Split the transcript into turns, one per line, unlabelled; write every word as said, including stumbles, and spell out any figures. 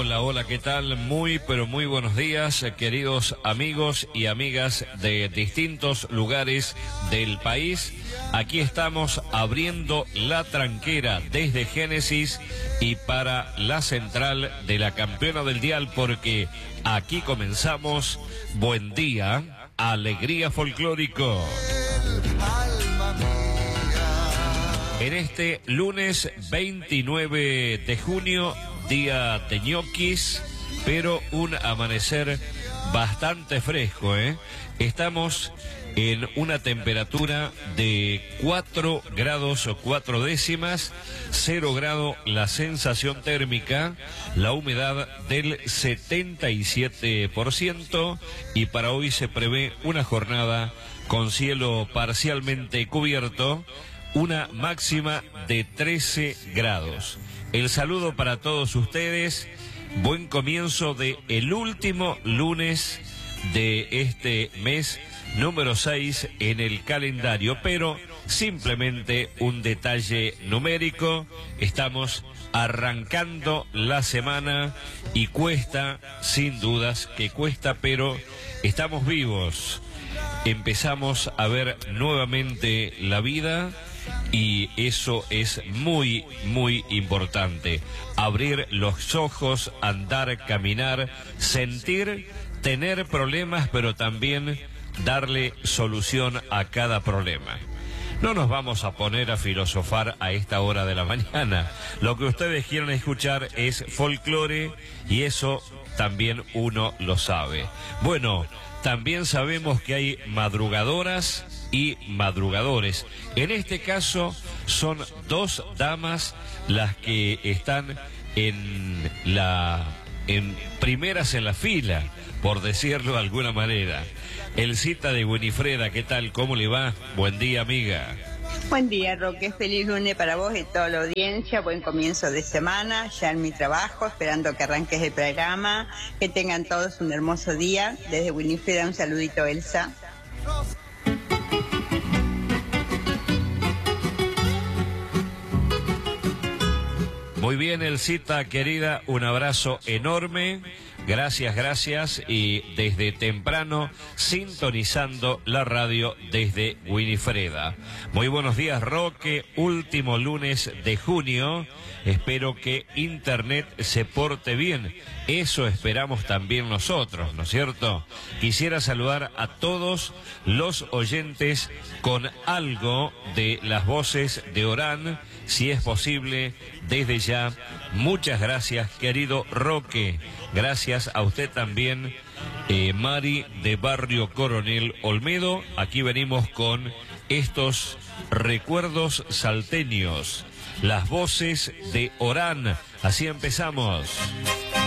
Hola, hola, ¿qué tal? Muy, pero muy buenos días, queridos amigos y amigas de distintos lugares del país. Aquí estamos abriendo la tranquera desde Génesis y para la central de la campeona del dial, porque aquí comenzamos Buen Día, Alegría Folclórico. En este lunes veintinueve de junio, día de ñoquis, pero un amanecer bastante fresco, ¿eh? Estamos en una temperatura de cuatro grados o cuatro décimas, cero grado la sensación térmica, la humedad del setenta y siete por ciento, y para hoy se prevé una jornada con cielo parcialmente cubierto, una máxima de trece grados. El saludo para todos ustedes, buen comienzo de el último lunes de este mes número seis en el calendario, pero simplemente un detalle numérico, estamos arrancando la semana y cuesta, sin dudas que cuesta, pero estamos vivos. Empezamos a ver nuevamente la vida y eso es muy, muy importante. Abrir los ojos, andar, caminar, sentir, tener problemas, pero también darle solución a cada problema. No nos vamos a poner a filosofar a esta hora de la mañana. Lo que ustedes quieren escuchar es folclore y eso también uno lo sabe. Bueno, también sabemos que hay madrugadoras y madrugadores. En este caso son dos damas las que están en la en primeras en la fila, por decirlo de alguna manera. Elcita de Winifreda, ¿qué tal? ¿Cómo le va? Buen día, amiga.
Buen día, Roque. Feliz lunes para vos y toda la audiencia. Buen comienzo de semana, ya en mi trabajo, esperando que arranques el programa. Que tengan todos un hermoso día. Desde Winifreda, un saludito, Elsa.
Muy bien, Elcita, querida, un abrazo enorme. Gracias, gracias, y desde temprano sintonizando la radio desde Winifreda. Muy buenos días, Roque, último lunes de junio, espero que Internet se porte bien, eso esperamos también nosotros, ¿no es cierto? Quisiera saludar a todos los oyentes con algo de las voces de Orán, si es posible, desde ya. Muchas gracias, querido Roque. Gracias a usted también, eh, Mari de Barrio Coronel Olmedo. Aquí venimos con estos recuerdos salteños, las voces de Orán. Así empezamos.